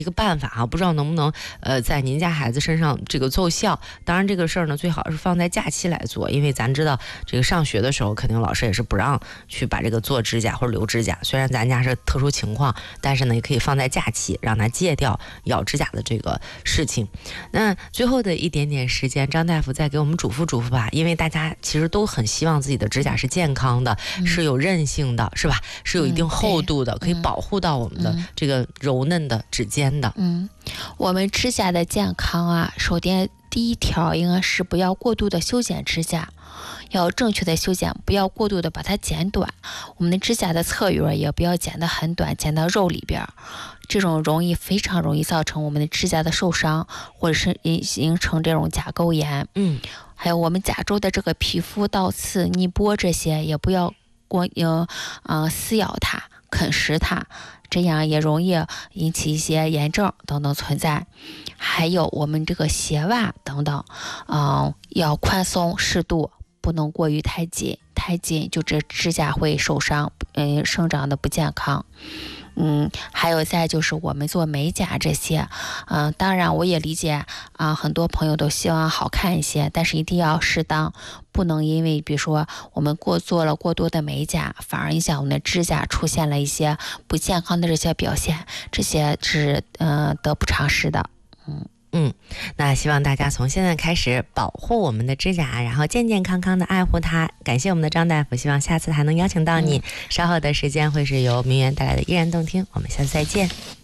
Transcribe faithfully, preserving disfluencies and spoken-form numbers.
一个办法啊，不知道能不能呃在您家孩子身上这个奏效。当然这个事儿呢最好是放在假期来做，因为咱知道这个上学的时候肯定老师也是不让去把这个做指甲或者留指甲，虽然咱家是特殊情况，但是呢也可以放在假期让他戒掉咬指甲的这个事情。那最后的一点点时间，张大夫再给我们嘱咐嘱咐吧，因为大家其实都很希望自己的指甲是健康的、嗯、是有韧性的，是吧？是有一定厚度的、嗯、可以保护到我们的这个柔嫩的指尖的。 嗯，我们指甲的健康啊，首先第一条应该是不要过度的修剪指甲，要正确的修剪，不要过度的把它剪短。我们的指甲的侧缘也不要剪得很短，剪到肉里边，这种容易非常容易造成我们的指甲的受伤，或者是形成这种甲沟炎。 嗯， 还有我们甲周的这个皮肤、倒刺、逆波这些，也不要过呃呃撕咬它、啃食它。这样也容易引起一些炎症等等存在。还有我们这个鞋袜等等，嗯，要宽松适度，不能过于太紧，太紧就这指甲会受伤，嗯，生长的不健康。嗯，还有再就是我们做美甲这些，嗯、呃，当然我也理解啊、呃，很多朋友都希望好看一些，但是一定要适当，不能因为比如说我们过做了过多的美甲，反而影响我们的指甲出现了一些不健康的这些表现，这些是呃得不偿失的。嗯嗯，那希望大家从现在开始保护我们的指甲，然后健健康康的爱护它。感谢我们的张大夫，希望下次还能邀请到你。嗯、稍后的时间会是由名媛带来的依然动听，我们下次再见。